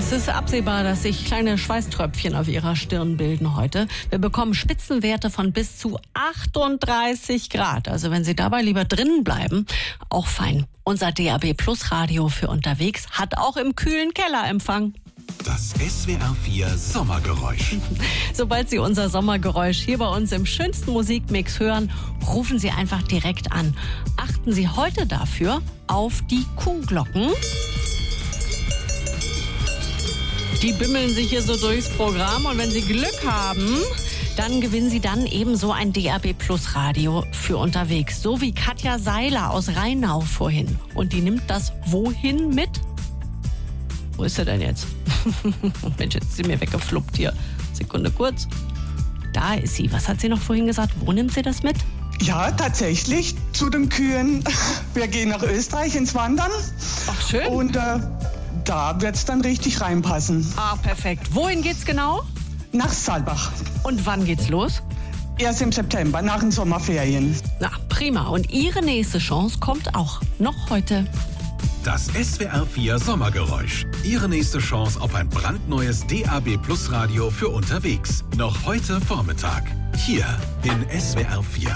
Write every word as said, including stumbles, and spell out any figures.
es ist absehbar, dass sich kleine Schweißtröpfchen auf Ihrer Stirn bilden heute. Wir bekommen Spitzenwerte von bis zu achtunddreißig Grad. Also wenn Sie dabei lieber drinnen bleiben, auch fein. Unser D A B Plus Radio für unterwegs hat auch im kühlen Keller Empfang. Das S W R vier Sommergeräusch. Sobald Sie unser Sommergeräusch hier bei uns im schönsten Musikmix hören, rufen Sie einfach direkt an. Achten Sie heute dafür auf die Kuhglocken. Die bimmeln sich hier so durchs Programm und wenn Sie Glück haben, dann gewinnen Sie dann ebenso ein D A B Plus Radio für unterwegs. So wie Katja Seiler aus Rheinau vorhin. Und die nimmt das wohin mit? Wo ist sie denn jetzt? Mensch, jetzt ist sie mir weggefluppt hier. Sekunde kurz. Da ist sie. Was hat sie noch vorhin gesagt? Wo nimmt sie das mit? Ja, tatsächlich zu den Kühen. Wir gehen nach Österreich ins Wandern. Ach, schön. Und äh, da wird es dann richtig reinpassen. Ah, perfekt. Wohin geht's genau? Nach Saalbach. Und wann geht's los? Erst im September, nach den Sommerferien. Na, prima. Und Ihre nächste Chance kommt auch noch heute. Das S W R vier Sommergeräusch. Ihre nächste Chance auf ein brandneues D A B Plus Radio für unterwegs. Noch heute Vormittag. Hier in S W R vier.